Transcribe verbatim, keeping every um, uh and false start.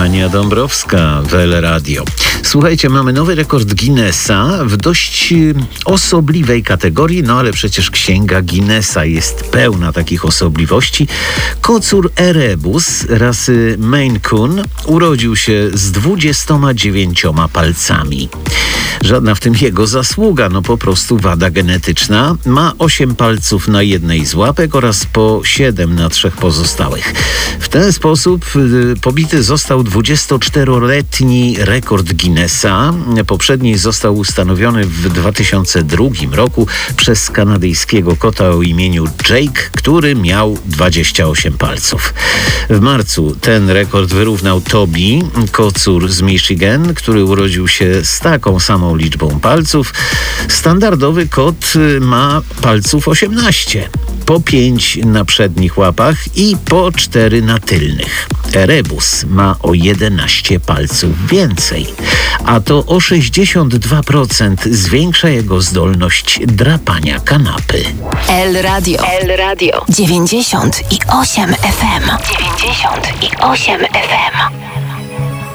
Ania Dąbrowska w L Radio. Słuchajcie, mamy nowy rekord Guinnessa w dość osobliwej kategorii, no ale przecież księga Guinnessa jest pełna takich osobliwości. Kocur Erebus rasy Maine Coon urodził się z dwudziestoma dziewięcioma palcami. Żadna w tym jego zasługa, no po prostu wada genetyczna. Ma osiem palców na jednej z łapek oraz po siedem na trzech pozostałych. W ten sposób y, pobity został dwudziestoczteroletni rekord Guinnessa. Poprzedni został ustanowiony w dwa tysiące drugim roku przez kanadyjskiego kota o imieniu Jake, który miał dwadzieścia osiem palców. W marcu ten rekord wyrównał Toby, kocur z Michigan, który urodził się z taką samą liczbą palców. Standardowy kot ma palców osiemnaście. Po pięć na przednich łapach i po cztery na tylnych. Erebus ma o jedenaście palców więcej, a to o sześćdziesiąt dwa procent zwiększa jego zdolność drapania kanapy. L Radio. L Radio. dziewięćdziesiąt i osiem F M. dziewięćdziesiąt i osiem F M.